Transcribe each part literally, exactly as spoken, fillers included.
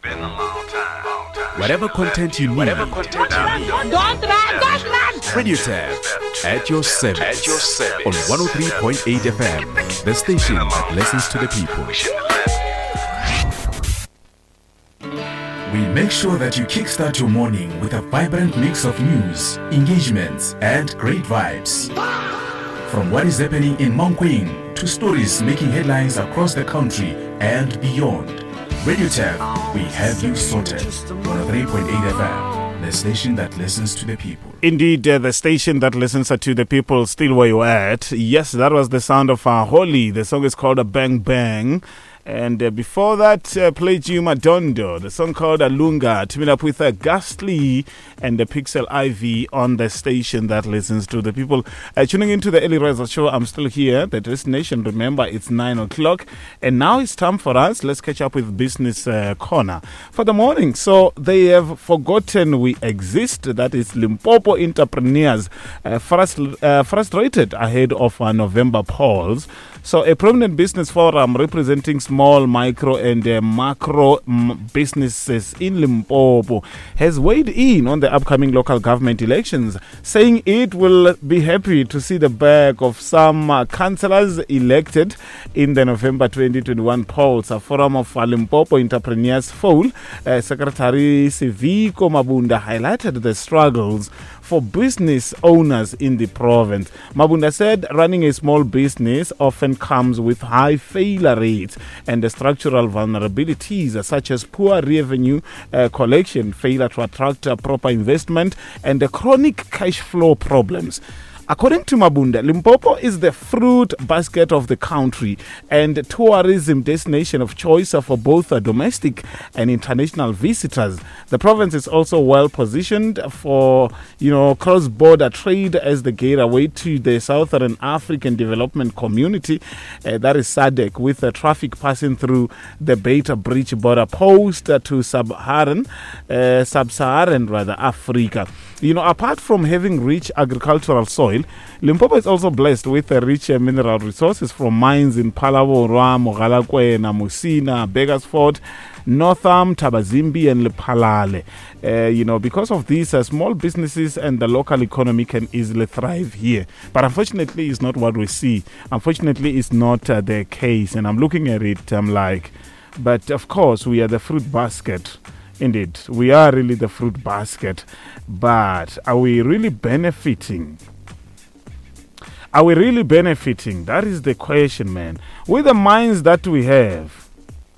Whatever content you need, whatever content you need, don't run, don't run. Radio Tab at your service, at your service on one oh three point eight F M, the station that listens to the people. We make sure that you kickstart your morning with a vibrant mix of news, engagements, and great vibes. From what is happening in Mankweng to stories making headlines across the country and beyond. Radio Tab, we have you sorted. one oh three point eight F M, the station that listens to the people. Indeed, uh, the station that listens to the people, still where you're at. Yes, that was the sound of uh, Holy. The song is called a Bang Bang. And uh, before that, uh, played you Madondo, the song called Alunga, teaming up with uh, Ghastly and the Pixel I V on the station that listens to the people. Uh, tuning into the Early Riser Show, I'm still here. The destination, remember, it's nine o'clock. And now it's time for us. Let's catch up with Business uh, Corner for the morning. So they have forgotten we exist. That is Limpopo entrepreneurs uh, frust- uh, frustrated ahead of uh, November polls. So a prominent business forum representing small, micro and uh, macro m- businesses in Limpopo has weighed in on the upcoming local government elections, saying it will be happy to see the back of some uh, councillors elected in the November twenty twenty-one polls. A forum of uh, Limpopo entrepreneurs F O L, uh, Secretary Siviko Mabunda highlighted the struggles for business owners in the province. Mabunda said running a small business often comes with high failure rates and the structural vulnerabilities such as poor revenue uh, collection, failure to attract uh, proper investment, and the chronic cash flow problems. According to Mabunda, Limpopo is the fruit basket of the country and tourism destination of choice for both domestic and international visitors. The province is also well positioned for, you know, cross-border trade as the gateway to the Southern African Development Community, uh, that is S A D C, with uh, traffic passing through the Beta Bridge border post uh, to Sub-Saharan, uh, Sub-Saharan rather Africa. You know, apart from having rich agricultural soil, Limpopo is also blessed with uh, rich uh, mineral resources from mines in Phalaborwa, Mogalakwena, Musina, Beggarsford, Northam, Tabazimbi, and Lephalale. Uh, you know, because of these, uh, small businesses and the local economy can easily thrive here. But unfortunately, it's not what we see. Unfortunately, it's not uh, the case. And I'm looking at it, I'm like, but of course, we are the fruit basket. Indeed, we are really the fruit basket. But are we really benefiting? Are we really benefiting? That is the question, man. With the mines that we have,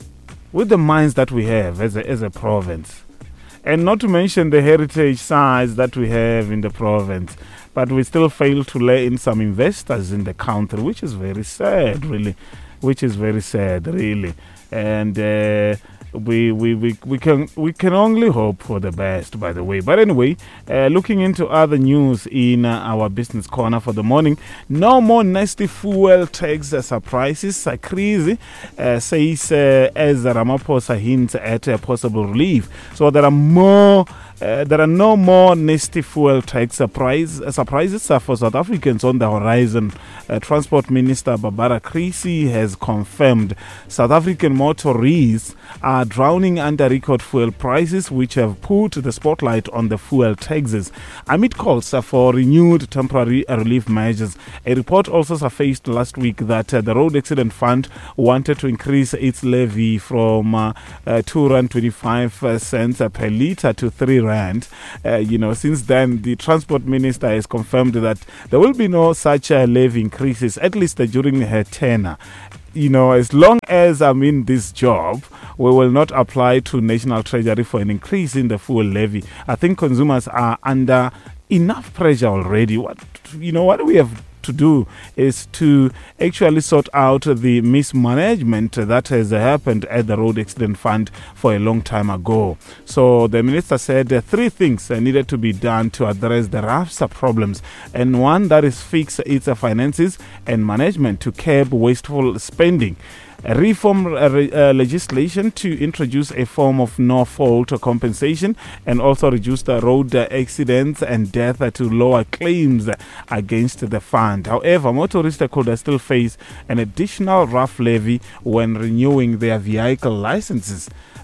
with the mines that we have as a, as a province, and not to mention the heritage sites that we have in the province, but we still fail to lay in some investors in the country, which is very sad, really, which is very sad, really. And uh, we, we we we can we can only hope for the best, by the way. But anyway, uh, looking into other news in uh, our business corner for the morning, no more nasty fuel tax uh, surprises. Uh, crazy uh, says uh, as Ramaphosa hints at uh, possible relief. So there are more. Uh, there are no more nasty fuel tax surprise, uh, surprises uh, for South Africans on the horizon. Uh, Transport Minister Barbara Creecy has confirmed South African motorists are drowning under record fuel prices, which have put the spotlight on the fuel taxes. Amid calls uh, for renewed temporary uh, relief measures, a report also surfaced last week that uh, the Road Accident Fund wanted to increase its levy from uh, uh, two rand twenty-five uh, cents uh, per litre to three rand. Uh, you know, since then, the Transport Minister has confirmed that there will be no such uh, levy increases, at least uh, during her tenure. You know, as long as I'm in this job, we will not apply to National Treasury for an increase in the fuel levy. I think consumers are under enough pressure already. What, you know, what do we have to do is to actually sort out the mismanagement that has happened at the Road Accident Fund for a long time ago. So the minister said uh, three things uh, needed to be done to address the RAFSA problems, and one that is fix its uh, finances and management to curb wasteful spending. Reform uh, re- uh, legislation to introduce a form of no-fault compensation and also reduce the road uh, accidents and death uh, to lower claims uh, against the fund. However, motorists could uh, still face an additional R A F levy when renewing their vehicle licenses.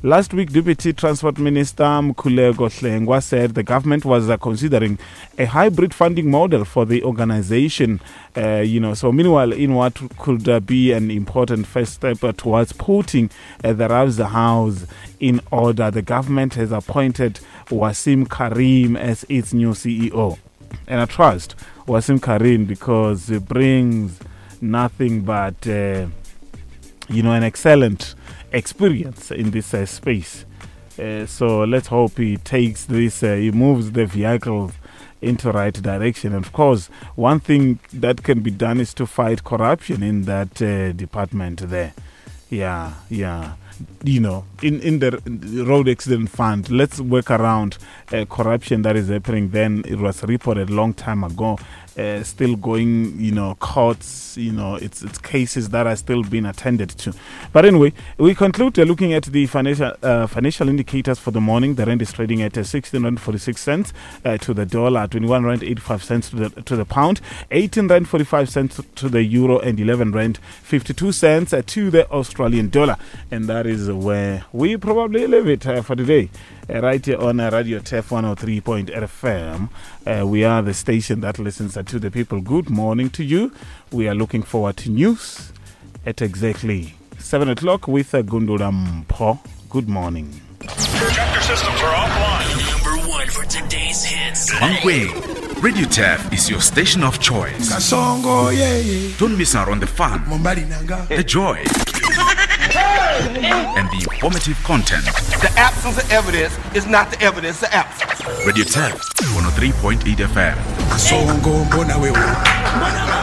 Last week, Deputy Transport Minister Mkhuleko Hlengwa said the government was uh, considering a hybrid funding model for the organization. Uh, you know, so meanwhile, in what could uh, be an important first step uh, towards putting uh, the Rabza House in order, the government has appointed Wasim Karim as its new C E O. And I trust Wasim Karim because he brings nothing but, uh, you know, an excellent experience in this uh, space. Uh, so let's hope he takes this, uh, he moves the vehicle into right direction. And of course, one thing that can be done is to fight corruption in that uh, department there. Yeah, yeah. You know, in, in the road accident fund, let's work around uh, corruption that is happening. Then it was reported a long time ago, uh, still going, you know, courts, you know, it's it's cases that are still being attended to. But anyway, we conclude uh, looking at the financial uh, financial indicators for the morning. The rand is trading at uh, sixteen rand forty-six cents uh, to the dollar, twenty-one rand eighty-five cents to the to the pound, eighteen rand forty-five cents to the euro, and eleven rand fifty-two cents uh, to the Australian dollar. And that is where we probably leave it uh, for today. Uh, right here on uh, Radio T E F one oh three point eight F M. Uh, we are the station that listens uh, to the people. Good morning to you. We are looking forward to news at exactly seven o'clock with uh, Gundula Mpho. Good morning. Tractor systems are offline. Number one for today's hits. Mankweng, Radio T E F is your station of choice. Kasongo, yeah, yeah. Don't miss out on the fun, Mombali Nanga. the joy, and the informative content. The absence of evidence is not the evidence of absence. Radio T E F one oh three point eight F M. Kasongo, mbona wewe.